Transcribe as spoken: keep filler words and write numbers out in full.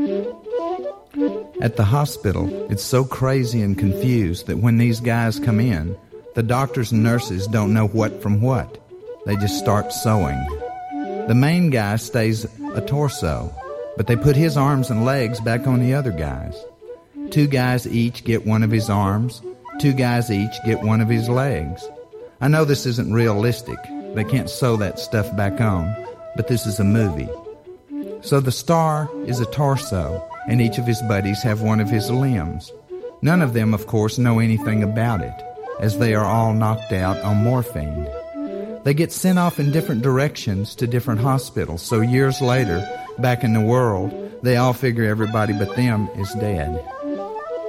At the hospital, it's so crazy and confused that when these guys come in, the doctors and nurses don't know what from what. They just start sewing. The main guy stays a torso, but they put his arms and legs back on the other guys. Two guys each get one of his arms. Two guys each get one of his legs. I know this isn't realistic. They can't sew that stuff back on, but this is a movie. So the star is a torso, and each of his buddies have one of his limbs. None of them, of course, know anything about it, as they are all knocked out on morphine. They get sent off in different directions to different hospitals, so years later, back in the world, they all figure everybody but them is dead.